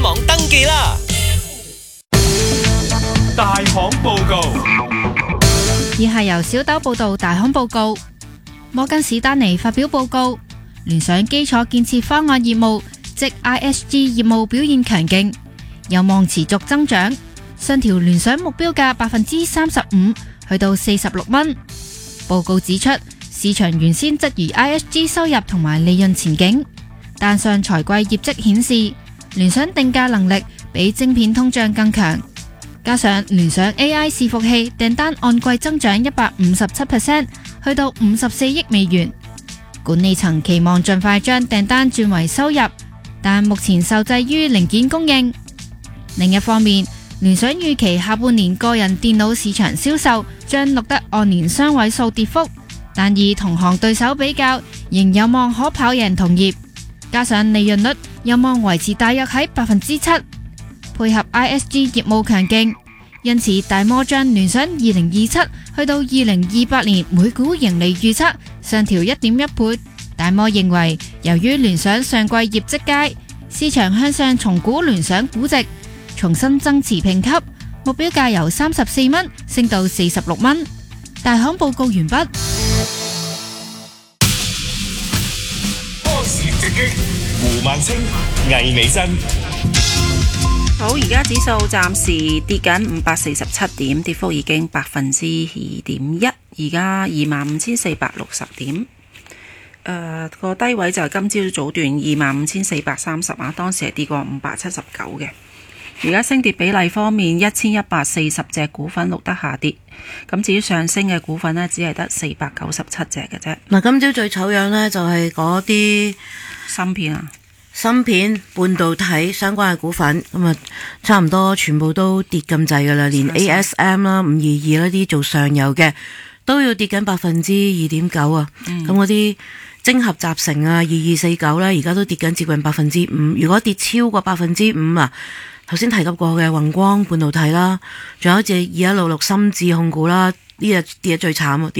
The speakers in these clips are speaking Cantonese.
網登記啦！ 大行報告。 以下由小豆報道大行報告。摩根士丹利發表報告，聯想基礎建設方案業務即 ISG 業務表現強勁，有望持續增長，上調聯想目標價35%去到46蚊。報告指出，市場原先質疑 ISG 收入同埋利潤前景，但上財季業績顯示聯想定價能力比晶片通脹更強，加上聯想 AI 伺服器訂單按季增長157%，去到54億美元。管理層期望盡快將訂單轉為收入，但目前受制於零件供應。另一方面，聯想預期下半年個人電腦市場銷售將錄得按年雙位數跌幅，但以同行對手比較，仍有望可跑贏同業。加上利潤率有望維持大約喺7%，配合 ISG 業務強勁，因此大摩將聯想2027去到2028年每股盈利預測上調1.1倍。大摩認為，由於聯想上季業績佳，市場向上重估聯想估值，重新增持評級，目標價由34蚊升到46蚊。大行報告完畢。 波士直擊，胡萬清、魏美珍。 好，而家指數暫時跌緊547點，跌幅已經2.1%，而家25,460點。個低位就係今朝早段25,430啊，當時係跌過579嘅。而家升跌比例方面，1140隻股份錄得下跌，咁至於上升嘅股份呢，只係得497隻嘅啫。 嗱，今朝最醜樣呢，就係嗰啲芯片、半導體相關嘅股份，咁啊差唔多全部都跌咁滯噶啦，連 ASM 啦、522呢啲做上游嘅都要跌緊2.9%啊。咁嗰啲精合集成啊、2249呢，而家都跌緊接近5%。如果跌超過5%啊，頭先提及過嘅宏光半導體啦，仲有一隻2166深智控股啦，呢隻跌得最慘啊，跌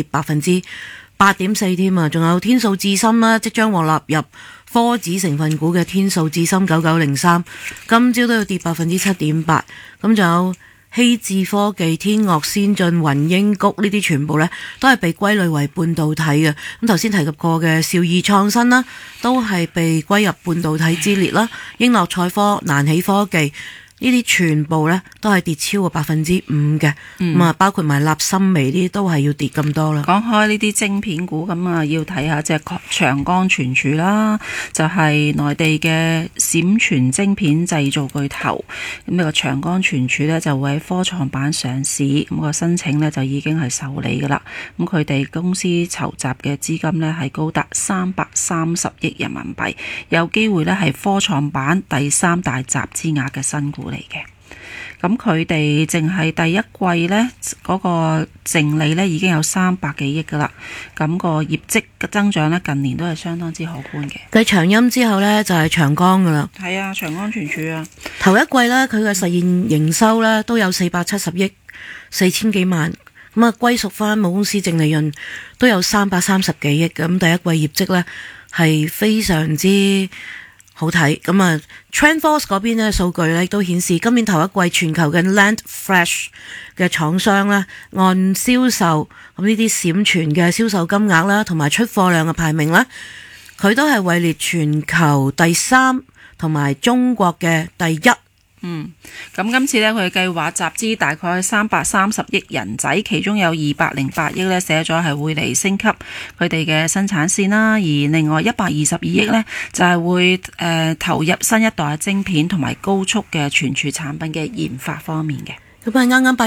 8.4%添啊！仲有天數智深啦，即將獲納入科指成分股嘅天數智深9903，今朝都要跌7.8%。咁仲有希智科技、天岳先進、雲英谷呢啲全部呢都係被歸類為半導體嘅。咁頭先提及過嘅兆易創新啦，都係被歸入半導體之列啦。英樂賽科、南起科技呢啲全部呢都係跌超過5%嘅。咁啊，包括埋立芯微呢啲都係要跌咁多啦。 講開呢啲晶片股，咁啊要睇下隻長江存儲啦，就係內地嘅閃存晶片製造巨頭。咁呢個長江存儲呢，就會喺科創板上市，咁個申請呢，就已經係受理噶啦。咁佢哋公司籌集嘅資金呢，係高達330億人民幣，有機會呢係科創板第3大集資額嘅新股嚟嘅。咁佢哋淨係第一季呢嗰個淨利呢已經有300幾億噶啦，咁個業績嘅增長呢近年都係相當之可觀嘅。 繼長鑫之後呢，就係長江噶啦。 係啊，長江存儲啊， 頭一季呢，佢嘅實現營收呢都有470億4000幾萬，咁啊歸屬翻母公司淨利潤都有330幾億，咁第一季業績呢係非常之好睇。咁啊 TrendForce 嗰邊呢數據呢都顯示今年頭一季全球嘅 Land Fresh 嘅廠商呢，按銷售咁呢啲閃存嘅銷售金額啦，同埋出貨量嘅排名啦，佢都係位列全球第3同埋中國嘅第1。 咁今次呢，佢計劃集資大概330億人仔，其中有208億呢寫咗係會嚟升級佢哋嘅生產線啦，而另外122億呢，就係會投入新一代嘅晶片同埋高速嘅存儲產品嘅研發方面嘅。 咁啊啱啱